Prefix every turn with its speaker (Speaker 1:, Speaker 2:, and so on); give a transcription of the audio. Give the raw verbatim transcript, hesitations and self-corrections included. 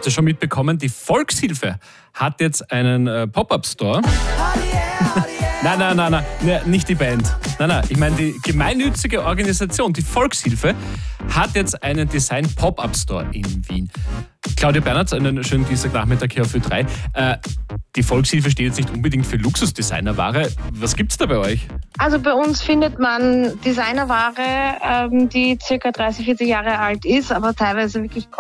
Speaker 1: ihr schon mitbekommen, die Volkshilfe hat jetzt einen äh, Pop-Up-Store. Nein, nein, nein, nein, nein, nicht die Band. Nein, nein, ich meine die gemeinnützige Organisation, die Volkshilfe, hat jetzt einen Design-Pop-Up-Store in Wien. Claudia Bernhardt, einen schönen Dienstagnachmittag hier auf Ö drei. Äh, die Volkshilfe steht jetzt nicht unbedingt für Luxusdesignerware. Was gibt's da bei euch?
Speaker 2: Also bei uns findet man Designerware, ähm, die circa dreißig, vierzig Jahre alt ist, aber teilweise wirklich